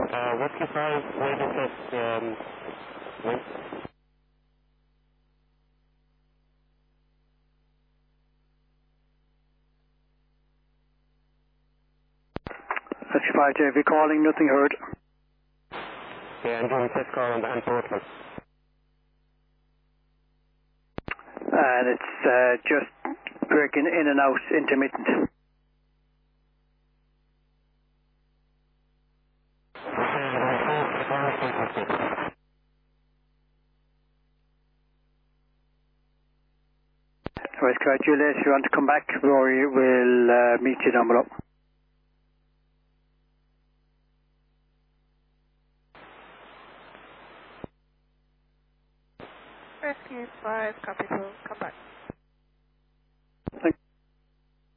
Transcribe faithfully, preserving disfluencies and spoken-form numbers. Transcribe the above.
Uh, Whiskey five, radio test, um, wait. Whiskey five, J V calling, nothing heard. Yeah, I'm doing test call on the hand portal. And it's uh, just breaking in and out, intermittent. Right, correct. Julius, if you want to come back, Rory will uh, meet you down below. Rescue five, copy two, come back.